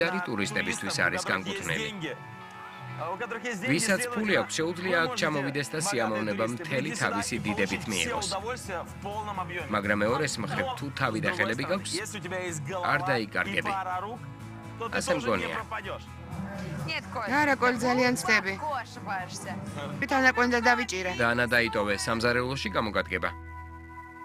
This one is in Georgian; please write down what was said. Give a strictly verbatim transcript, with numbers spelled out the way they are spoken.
არი ტურისტებისთვის არის განკუთვნილი. Ვისაც ფული აქვს, შეუძლია აქ ჩამოვიდეს და სიამოვნება მთელი თავისი დიდებით მიიღოს. მაგრამ მეორეს მხრივ, თუ თავი და ხელები გაქვს, არ დაიკარგები. ასე მგონია. არა, კოლ ძალიან ცდები. თვითონ აკვენდა დავიჭირე. დანა დაიტოვე სამზარეულოში გამოგადგება.